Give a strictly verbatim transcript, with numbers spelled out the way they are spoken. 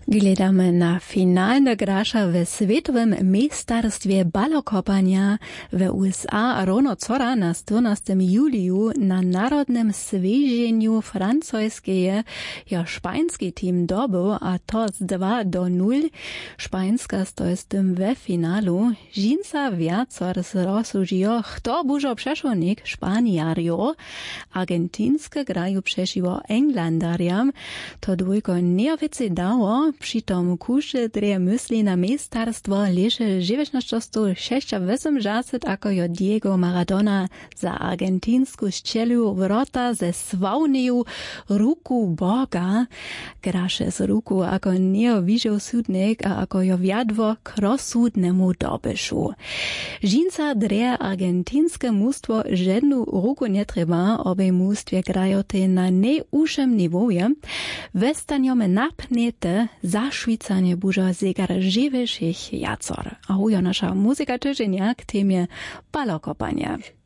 Gledamy na finalne grasza w Światowym Mistarstwie Balokopania w U S A równo wczoraj na czternastego juliu na Narodnym Swieżeniu francuskie ja szpański team dobył, a to z dwa do nul. Szpańska stoi z tym we finalu. Żinca wiacor rozsądziło, kto bużo przeszłonik Szpaniario. Argentyńskie grają przeciwko Englandariam. To dwójko nieoficy dało. Přitom kuše dreje mysli na mistarstvo leže dziewięćnaście sześćdziesiąt ako jo Diego Maradona za argentynsku strzelił wrota ze sławneju ruku Boga. Graše z ruku ako neo widział sudnik, a ako jo wiadwo k rozsudnemu dobyszu. Żinca dreje argentynskie mustwo żadnu ruku nie treba, obie mustwie grają te na najúžšem nivoje. Westaniome napnete zašvicanie bužo zegar živešich jacor. A hujo naša muzika tyženia k témie balokopania.